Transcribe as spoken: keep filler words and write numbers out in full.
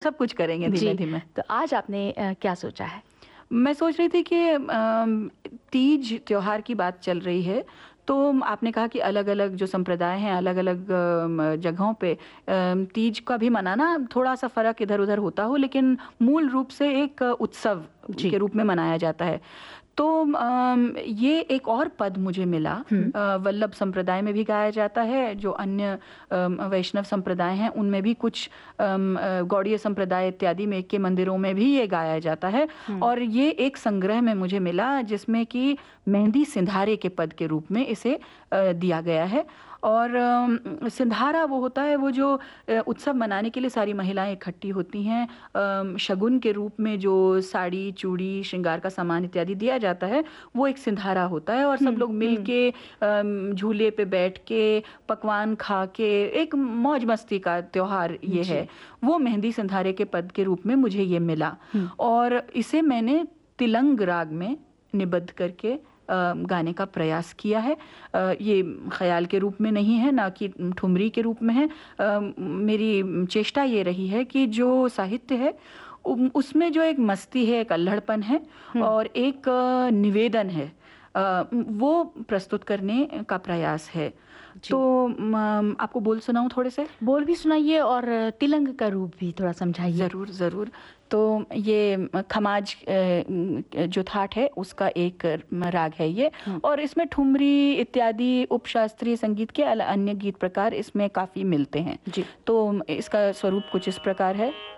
सब कुछ करेंगे जी, धीमे-धीमे। तो आज आपने अ, क्या सोचा है? मैं सोच रही थी कि अम, तीज त्योहार की बात चल रही है, तो आपने कहा कि अलग-अलग जो संप्रदाय हैं, अलग-अलग अम, जगहों पे अम, तीज का भी मनाना थोड़ा-सा फ़र्क इधर-उधर होता हो, लेकिन मूल रूप से एक उत्सव जी। के रूप में मनाया जाता है। तो अम, ये एक और पद मुझे मिला, हुँ। अ, वल्लभ संप्रदाय में भी गाया जाता है, जो अन्य अम, वैष्णव संप्रदाय हैं उनमें भी कुछ अम, अ, गौड़ीय संप्रदाय इत्यादि में के मंदिरों में भी ये गाया जाता है। हुँ। और ये एक संग्रह में मुझे मिला जिसमें कि मेहंदी सिंधारे के पद के रूप में इसे अ, दिया गया है। और अम, सिंधारा वो होता है, वो जो अ, उत्सव मनाने के लिए सारी महिलाएं इकट्ठी होती हैं, अम, शगुन के रूप में जो साड़ी, चूड़ी, श्रृंगार का सामान इत्यादि दिया जाता है, वो एक सिंधारा होता है। और हुँ, सब लोग मिल हुँ। के अम, झूले पे बैठ के, पकवान खा के, एक मौज मस्ती का त्योहार ये जी। है। वो मेहंदी सिंधारे के पद के रूप में मुझे ये मिला। हुँ। और इसे मैंने तिलंग राग में निबद्ध करके अ, गाने का प्रयास किया है। अ, ये ख़याल के रूप में नहीं है, ना कि ठुमरी के रूप में है। अ, मेरी चेष्टा ये रही है कि जो साहित्य है उम, उसमें जो एक मस्ती है, एक अल्हड़पन है हुँ। और एक अ, निवेदन है, अ, वो प्रस्तुत करने का प्रयास है। तो जी। म आपको बोल सुनाऊँ थोड़े से? बोल भी सुनाइए और तिलंग का रूप भी थोड़ा समझाइए। ज़रूर, ज़रूर। तो ये म खमाज अ, उम, जो थाट है उसका एक म राग है ये। हुँ। और इसमें ठुमरी इत्यादि उपशास्त्रीय संगीत के अल अन्य गीत प्रकार इसमें काफ़ी मिलते हैं। जी। तो इसका स्वरूप कुछ इस प्रकार है।